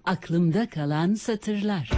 Aklımda kalan satırlar.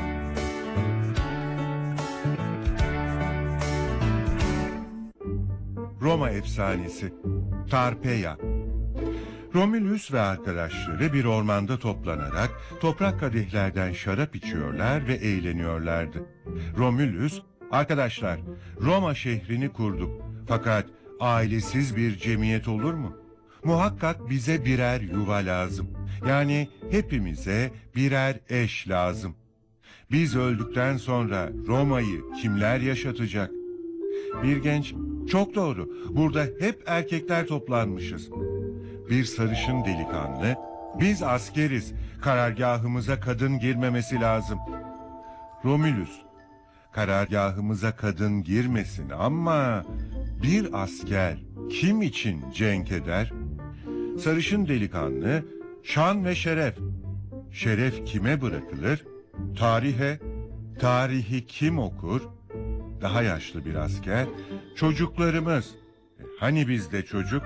Roma efsanesi Tarpeia. Romulus ve arkadaşları bir ormanda toplanarak toprak kadehlerden şarap içiyorlar ve eğleniyorlardı. Romulus, "Arkadaşlar, Roma şehrini kurduk. Fakat ailesiz bir cemiyet olur mu? Muhakkak bize birer yuva lazım. Yani hepimize birer eş lazım. Biz öldükten sonra Roma'yı kimler yaşatacak?" Bir genç, "Çok doğru. Burada hep erkekler toplanmışız." Bir sarışın delikanlı, "Biz askeriz. Karargahımıza kadın girmemesi lazım." Romulus, "Karargahımıza kadın girmesin ama bir asker kim için cenk eder?" Sarışın delikanlı, "Şan ve şeref. Şeref kime bırakılır? Tarihe. Tarihi kim okur?" Daha yaşlı bir asker, "Çocuklarımız. Hani bizde çocuk?"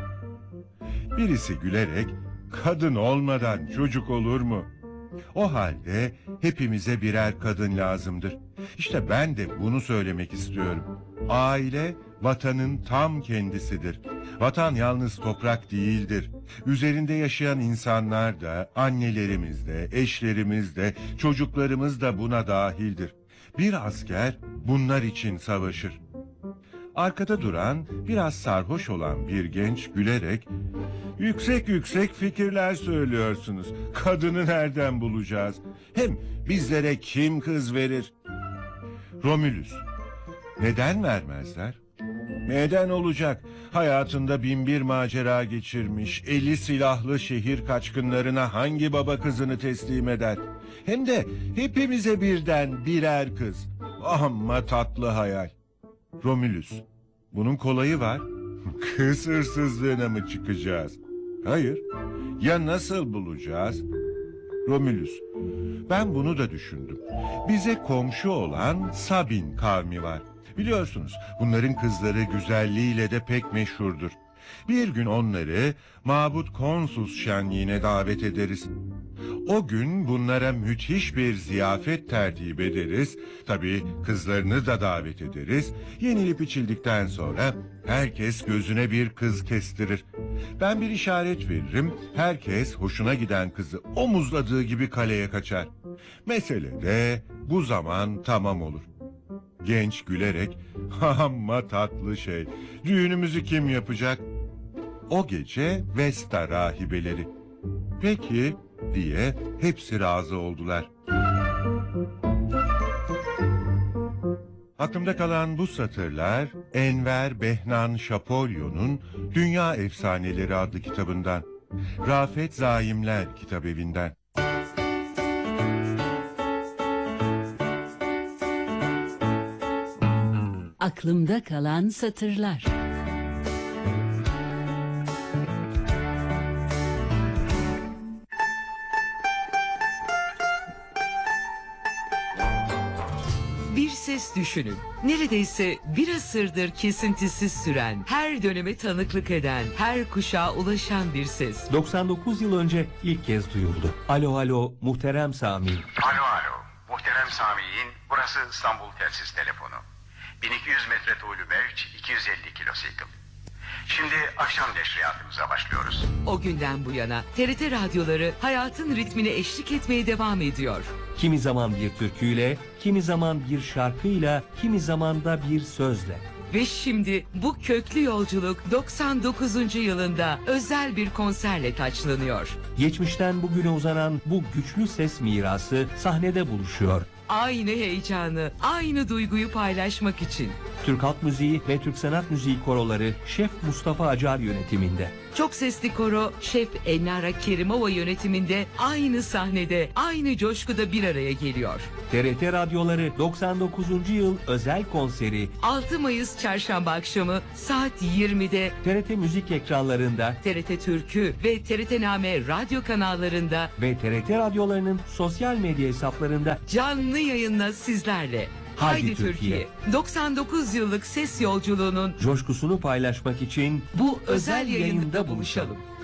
Birisi gülerek, "Kadın olmadan çocuk olur mu? O halde hepimize birer kadın lazımdır." İşte ben de bunu söylemek istiyorum. Aile vatanın tam kendisidir. Vatan yalnız toprak değildir. Üzerinde yaşayan insanlar da, annelerimiz de, eşlerimiz de, çocuklarımız da buna dahildir. Bir asker bunlar için savaşır. Arkada duran, biraz sarhoş olan bir genç gülerek, "Yüksek yüksek fikirler söylüyorsunuz. Kadını nereden bulacağız? Hem bizlere kim kız verir?" Romulus, "Neden vermezler? Neden olacak? Hayatında binbir macera geçirmiş, eli silahlı şehir kaçkınlarına hangi baba kızını teslim eder? Hem de hepimize birden birer kız. Amma tatlı hayal." Romulus, "Bunun kolayı var. Kız hırsızlığına mı çıkacağız?" "Hayır. Ya nasıl bulacağız?" Romulus, "Ben bunu da düşündüm. Bize komşu olan Sabin kavmi var. Biliyorsunuz bunların kızları güzelliğiyle de pek meşhurdur. Bir gün onları Mabut Konsus şenliğine davet ederiz. O gün bunlara müthiş bir ziyafet tertip ederiz. Tabii kızlarını da davet ederiz. Yenilip içildikten sonra herkes gözüne bir kız kestirir. Ben bir işaret veririm. Herkes hoşuna giden kızı omuzladığı gibi kaleye kaçar. Mesele de bu zaman tamam olur." Genç gülerek, "Amma tatlı şey. Düğünümüzü kim yapacak?" O gece Vesta rahibeleri. "Peki," diye hepsi razı oldular. Aklımda kalan bu satırlar Enver Behnan Şapolyon'un Dünya Efsaneleri adlı kitabından. Rafet Zaimler Kitabevi'nden. Aklımda kalan satırlar. Bir ses düşünün. Neredeyse bir asırdır kesintisiz süren, her döneme tanıklık eden, her kuşağa ulaşan bir ses. 99 yıl önce ilk kez duyuldu. Alo alo muhterem Sami. Alo alo muhterem Sami'nin, burası İstanbul Telsiz Telefonu. 1200 metre tuğlu mevç, 250 kilosikl. Şimdi akşam neşriyatımıza başlıyoruz. O günden bu yana TRT radyoları hayatın ritmine eşlik etmeye devam ediyor. Kimi zaman bir türküyle, kimi zaman bir şarkıyla, kimi zaman da bir sözle. Ve şimdi bu köklü yolculuk 99. yılında özel bir konserle taçlanıyor. Geçmişten bugüne uzanan bu güçlü ses mirası sahnede buluşuyor. Aynı heyecanı, aynı duyguyu paylaşmak için. Türk Halk Müziği ve Türk Sanat Müziği koroları Şef Mustafa Acar yönetiminde. Çok sesli koro Şef Elnara Kerimova yönetiminde aynı sahnede, aynı coşkuda bir araya geliyor. TRT radyoları 99. yıl özel konseri 6 Mayıs çarşamba akşamı saat 20'de TRT müzik ekranlarında TRT Türkü ve TRT Name radyo kanallarında ve TRT radyolarının sosyal medya hesaplarında canlı yayınla sizlerle. Haydi Türkiye. 99 yıllık ses yolculuğunun coşkusunu paylaşmak için bu özel yayında buluşalım.